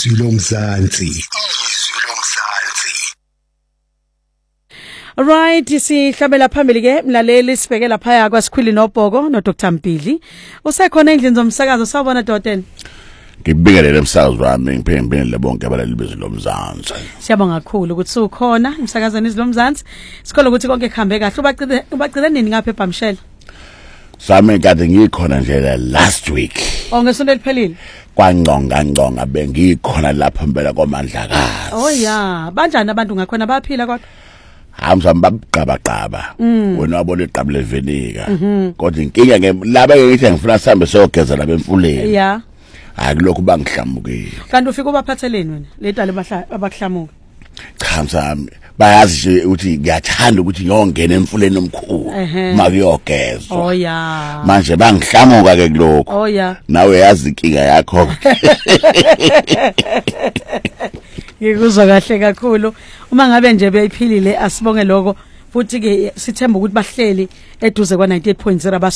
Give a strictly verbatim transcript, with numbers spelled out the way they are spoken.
izwi lomzansi izwi lomzansi. Right, sihlabela phambili ke mlaleli sibheke lapha ya kwaSikhwili noBhoko no Doctor Mpili. Usekhona endlini zomsakazo sawubona Doteni. Ngibingelele umsakazo wami ngiphembele bonke abalali bezwi lomzansi. Siyabonga kakhulu ukuthi ukhona emsakazweni izwi lomzansi. Sikholwa ukuthi konke kuhambe kahle. Ubaqide ubaqide nini ngapha eBhamshela? Sami kade ngikhona nje last week. Oh ngesonto eliphelile. Kwanqonga nqonga bengikhona lapha impela kwaMandlakazi. Oh yeah, banjani abantu ngakhona baphila kodwa? Hamsam babqaba qaba. Wena wabona iqaba levenika. Kodwa inkinga ke laba ngithi ngifuna sihambe siyogeza laba emfuleni. Yeah. Akulokhu bangihlamukile. Kanti ufika ubaphatheleni wena? Letale abakuhlamuka. Cha msami bayazi nje ukuthi ngiyathanda ukuthi ngiyongena emfuleni omkhulu makuyogeza. Oh yeah. Manje bangihlamuka ke kulokho. Oh yeah. Nawe yazi inkinga yakho. Ngikuzwa kahle kakhulu. Uma ngabe nje beyiphilile asibonge lokho futhi ke sithemba ukuthi bahleli eduze kwa ninety-eight point zero